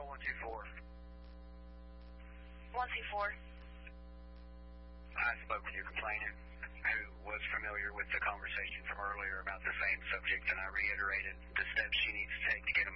Control 124. 124. I spoke with your complainant, who was familiar with the conversation from earlier about the same subject, and I reiterated the steps she needs to take to get him